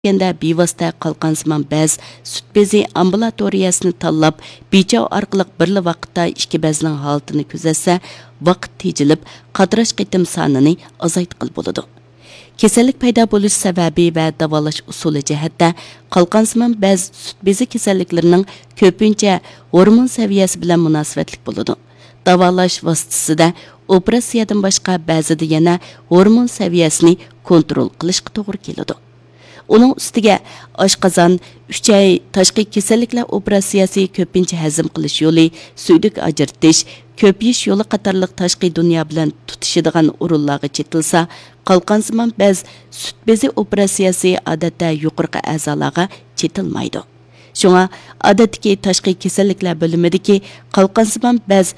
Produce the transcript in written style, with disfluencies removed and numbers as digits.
Kenda bevosita qalqansimon bez sut bezi ambulatoriyasini tanlab, bechov orqali birli vaqtda ikki bezning holatini kuzatsa, vaqt tejilib, qadirash qitim sonini azaytqil bo'ladi. Kasallik paydo bo'lish sababi va davolash usuli jihatda qalqansimon bez sut bezi kasalliklarining ko'pincha hormon saviyasi bilan munosabatlik bo'ladi. Davolash vositasida operatsiyadan boshqa ba'zida yana hormon saviyasini kontrol qilishga to'g'ri keladi. Onun ustiga oshqozon, 3 ay tashqi kasalliklar operatsiyasi ko'pincha hazm qilish yo'li, suydik ajratish, ko'piyish yo'li qatorliq tashqi dunyo bilan tutishadigan o'rinlarga chetilsa, qalqansimon bez sut bezi operatsiyasi odatda yuqorqi a'zolarga chetilmaydi. Shunga odatdagi tashqi kasalliklar bo'limidagi qalqansimon bez